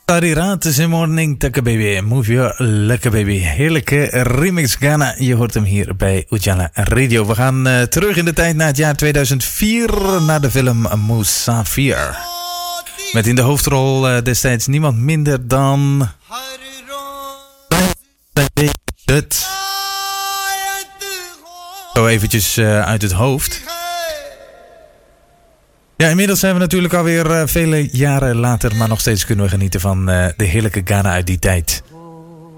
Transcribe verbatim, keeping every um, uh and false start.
Sarira, het is in morning, Taka Baby, Move Your Lekker Baby. Heerlijke remix Ghana, je hoort hem hier bij Ujala Radio. We gaan uh, terug in de tijd naar het jaar tweeduizend vier, naar de film Musafir. Met in de hoofdrol uh, destijds niemand minder dan... Zo eventjes uh, uit het hoofd. Ja, inmiddels zijn we natuurlijk alweer uh, vele jaren later, maar nog steeds kunnen we genieten van uh, de heerlijke Ghana uit die tijd.